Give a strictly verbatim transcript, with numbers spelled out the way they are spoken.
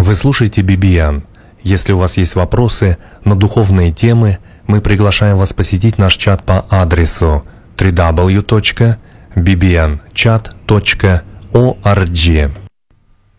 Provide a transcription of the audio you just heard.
Вы слушаете би би эн. Если у вас есть вопросы на духовные темы, мы приглашаем вас посетить наш чат по адресу дабл ю дабл ю дабл ю точка би би эн чат точка орг.